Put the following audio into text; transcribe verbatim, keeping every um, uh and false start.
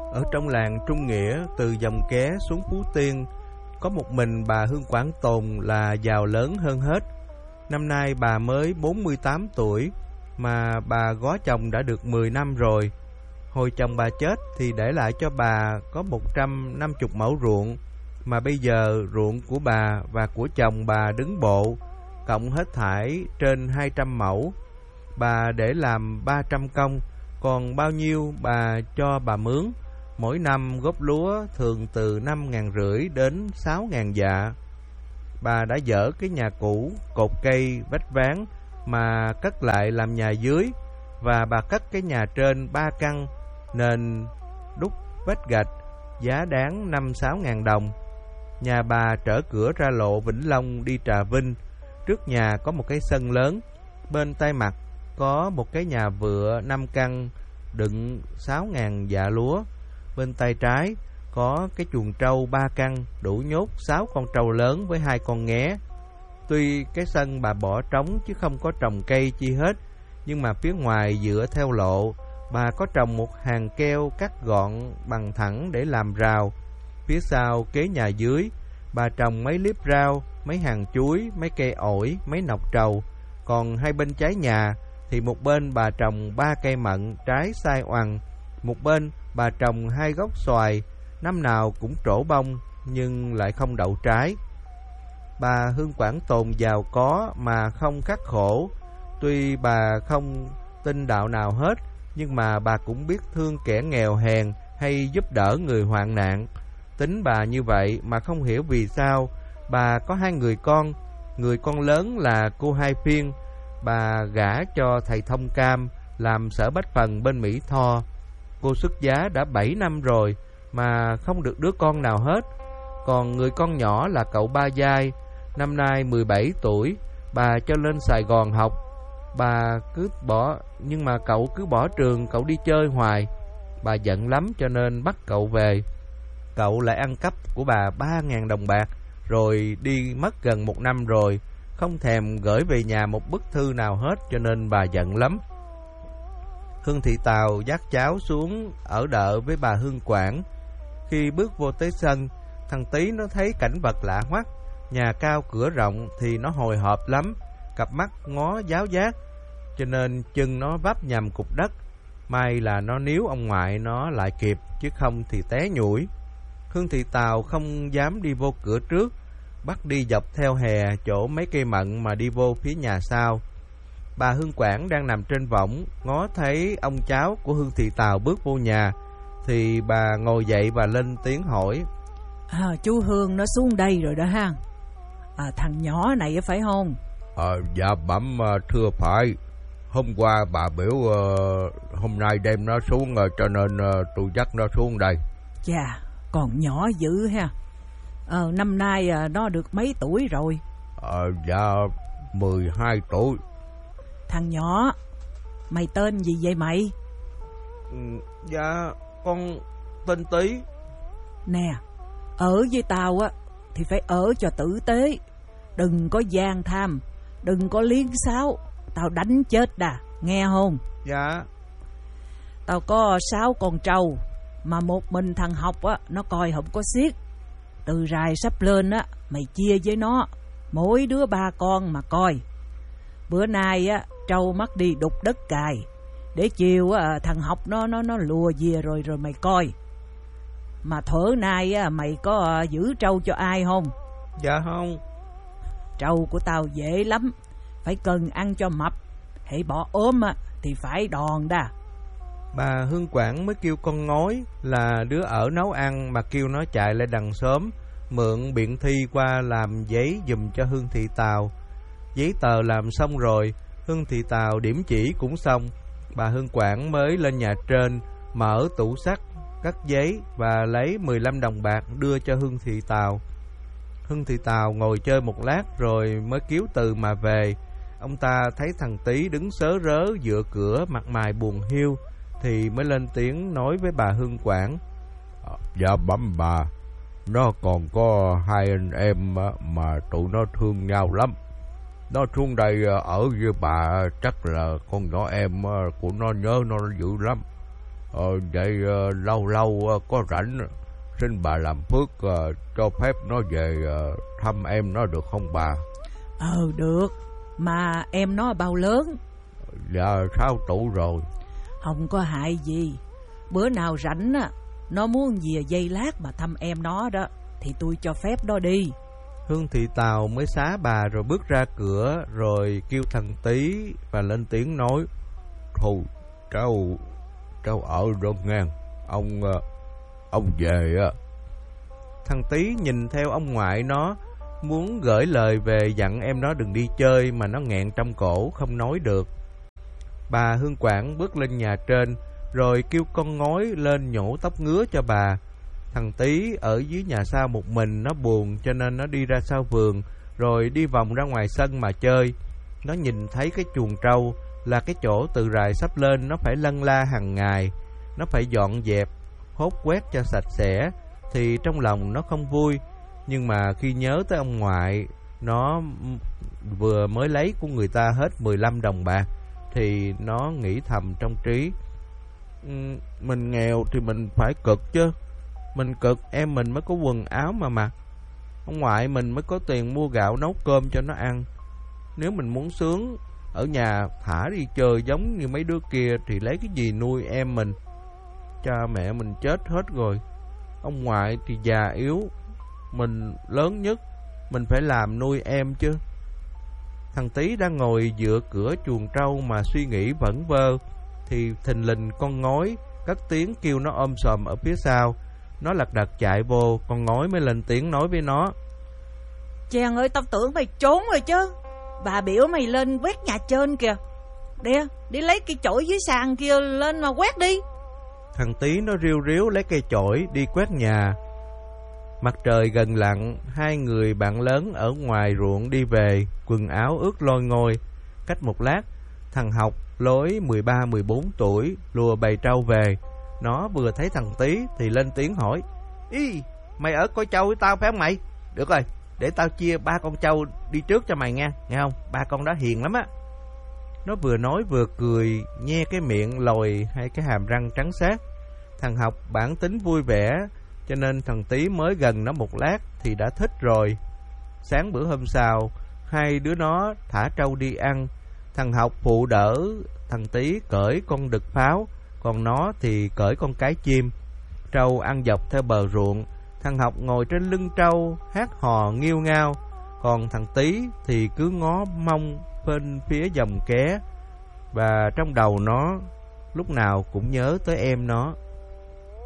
Ở trong làng Trung Nghĩa, từ Dòng Ké xuống Phú Tiên, có một mình bà Hương Quảng Tồn là giàu lớn hơn hết. Năm nay bà mới bốn mươi tám tuổi, mà bà gó chồng đã được mười năm rồi. Hồi chồng bà chết thì để lại cho bà có một trăm năm mươi mẫu ruộng, mà bây giờ ruộng của bà và của chồng bà đứng bộ, cộng hết thảy trên hai trăm mẫu. Bà để làm ba trăm công, còn bao nhiêu bà cho bà mướn. Mỗi năm góp lúa thường từ năm ngàn rưỡi đến sáu ngàn dạ. Bà đã dỡ cái nhà cũ, cột cây, vách ván mà cất lại làm nhà dưới, và bà cất cái nhà trên ba căn, nền đúc vách gạch, giá đáng năm sáu ngàn đồng. Nhà bà trở cửa ra lộ Vĩnh Long đi Trà Vinh. Trước nhà có một cái sân lớn, bên tay mặt có một cái nhà vựa năm căn đựng sáu ngàn dạ lúa. Bên tay trái có cái chuồng trâu ba căn đủ nhốt sáu con trâu lớn với hai con nghé. Tuy cái sân bà bỏ trống chứ không có trồng cây chi hết, nhưng mà phía ngoài dựa theo lộ, bà có trồng một hàng keo cắt gọn bằng thẳng để làm rào. Phía sau kế nhà dưới, bà trồng mấy liếp rau, mấy hàng chuối, mấy cây ổi, mấy nọc trầu. Còn hai bên trái nhà thì một bên bà trồng ba cây mận trái sai oằn, một bên bà trồng hai gốc xoài, năm nào cũng trổ bông nhưng lại không đậu trái. Bà Hương Quảng Tồn giàu có mà không khắc khổ. Tuy bà không tin đạo nào hết, nhưng mà bà cũng biết thương kẻ nghèo hèn hay giúp đỡ người hoạn nạn. Tính bà như vậy mà không hiểu vì sao bà có hai người con. Người con lớn là cô Hai Phiên, bà gả cho thầy Thông Cam làm sở bách phần bên Mỹ Tho. Cô xuất giá đã bảy năm rồi mà không được đứa con nào hết. Còn người con nhỏ là cậu Ba Giai, năm nay mười bảy tuổi, bà cho lên Sài Gòn học. Bà cứ bỏ, nhưng mà cậu cứ bỏ trường, cậu đi chơi hoài. Bà giận lắm cho nên bắt cậu về. Cậu lại ăn cắp của bà ba ngàn đồng bạc, rồi đi mất gần một năm rồi, không thèm gửi về nhà một bức thư nào hết, cho nên bà giận lắm. Hương Thị Tàu dắt cháu xuống ở đợ với bà Hương Quảng. Khi bước vô tới sân, thằng Tí nó thấy cảnh vật lạ hoắc, nhà cao cửa rộng thì nó hồi hộp lắm, cặp mắt ngó giáo giác, cho nên chân nó vấp nhầm cục đất. May là nó níu ông ngoại nó lại kịp, chứ không thì té nhủi. Hương Thị Tàu không dám đi vô cửa trước, bắt đi dọc theo hè chỗ mấy cây mận mà đi vô phía nhà sau. Bà Hương Quảng đang nằm trên võng, ngó thấy ông cháu của Hương Thị Tàu bước vô nhà, thì bà ngồi dậy và lên tiếng hỏi: À, chú Hương nó xuống đây rồi đó ha. À, thằng nhỏ này phải không? À, dạ bẩm thưa phải. Hôm qua bà biểu uh, hôm nay đem nó xuống uh, cho nên uh, tôi dắt nó xuống đây. Chà, còn nhỏ dữ ha. Ờ, năm nay uh, nó được mấy tuổi rồi? À, dạ mười hai tuổi. Thằng nhỏ, mày tên gì vậy mày? Ừ, dạ con tên Tí. Nè, ở với tao á thì phải ở cho tử tế, đừng có gian tham, đừng có liếng xáo, tao đánh chết đà, nghe không? Dạ. Tao có sáu con trâu, mà một mình thằng Học á nó coi không có xiết. Từ rày sắp lên á, mày chia với nó, mỗi đứa ba con mà coi. Bữa nay á trâu mắc đi đục đất cài, để chiều á thằng Học nó nó nó lùa về rồi rồi mày coi. Mà thuở nay á mày có giữ trâu cho ai không? Dạ không. Trâu của tao dễ lắm, phải cần ăn cho mập, hễ bỏ ốm á thì phải đòn đà. Bà Hương Quảng mới kêu con Ngói là đứa ở nấu ăn, mà kêu nó chạy lại đằng xóm mượn biện thi qua làm giấy giùm cho Hương Thị Tàu. Giấy tờ làm xong rồi, Hương Thị Tàu điểm chỉ cũng xong. Bà Hương Quảng mới lên nhà trên, mở tủ sắt, cắt giấy và lấy mười lăm đồng bạc đưa cho Hương Thị Tàu. Hương Thị Tàu ngồi chơi một lát rồi mới cứu từ mà về. Ông ta thấy thằng Tí đứng sớ rớ dựa cửa, mặt mày buồn hiu, thì mới lên tiếng nói với bà Hương Quảng: à, Dạ bẩm bà, nó còn có hai anh em mà tụi nó thương nhau lắm. Nó xuống đây ở với bà, chắc là con nhỏ em của nó nhớ nó dữ lắm. Ờ, vậy uh, lâu lâu uh, có rảnh xin bà làm phước uh, cho phép nó về uh, thăm em nó được không bà? Ờ được. Mà em nó bao lớn? Dạ sáu tuổi rồi. Không có hại gì. Bữa nào rảnh á, nó muốn về giây lát mà thăm em nó đó, thì tôi cho phép nó đi. Hương Thị Tàu mới xá bà rồi bước ra cửa, rồi kêu thằng Tí và lên tiếng nói: Thôi cháu Cháu ở đó nghe. Ông Ông về á. Thằng Tí nhìn theo ông ngoại nó, muốn gửi lời về dặn em nó đừng đi chơi, mà nó nghẹn trong cổ không nói được. Bà Hương Quảng bước lên nhà trên, rồi kêu con ngói lên nhổ tóc ngứa cho bà. Thằng Tí ở dưới nhà sau một mình, nó buồn cho nên nó đi ra sau vườn, rồi đi vòng ra ngoài sân mà chơi. Nó nhìn thấy cái chuồng trâu là cái chỗ từ rài sắp lên nó phải lân la hàng ngày. Nó phải dọn dẹp, hốt quét cho sạch sẽ, thì trong lòng nó không vui. Nhưng mà khi nhớ tới ông ngoại, nó vừa mới lấy của người ta hết mười lăm đồng bạc, thì nó nghĩ thầm trong trí: mình nghèo thì mình phải cực chứ. Mình cực em mình mới có quần áo mà mặc, ông ngoại mình mới có tiền mua gạo nấu cơm cho nó ăn. Nếu mình muốn sướng ở nhà thả đi chơi giống như mấy đứa kia thì lấy cái gì nuôi em mình? Cha mẹ mình chết hết rồi, ông ngoại thì già yếu, mình lớn nhất, mình phải làm nuôi em chứ. Thằng Tí đang ngồi dựa cửa chuồng trâu mà suy nghĩ vẩn vơ, thì thình lình con ngói cất tiếng kêu nó ôm sòm ở phía sau. Nó lật đật chạy vô, con ngói mới lên tiếng nói với nó: Chàng ơi, tao tưởng mày trốn rồi chứ. Bà biểu mày lên quét nhà trên kìa. Đi, đi lấy cái chổi dưới sàn kia lên mà quét đi. Thằng Tí nó riu riu lấy cây chổi đi quét nhà. Mặt trời gần lặn, hai người bạn lớn ở ngoài ruộng đi về, quần áo ướt lôi ngôi. Cách một lát, thằng Học lối mười ba mười bốn tuổi lùa bầy trâu về. Nó vừa thấy thằng Tí thì lên tiếng hỏi: Ý, mày ở coi trâu với tao phải không mày? Được rồi, để tao chia ba con trâu đi trước cho mày nghe, nghe không? Ba con đó hiền lắm á. Nó vừa nói vừa cười, nhe cái miệng lồi hai cái hàm răng trắng xác. Thằng Học bản tính vui vẻ, cho nên thằng Tí mới gần nó một lát thì đã thích rồi. Sáng bữa hôm sau, hai đứa nó thả trâu đi ăn. Thằng Học phụ đỡ thằng Tí cởi con đực pháo, còn nó thì cởi con cái chim. Trâu ăn dọc theo bờ ruộng, thằng Học ngồi trên lưng trâu hát hò nghiêu ngao, còn thằng Tí thì cứ ngó mông bên phía dòng ké. Và trong đầu nó lúc nào cũng nhớ tới em nó.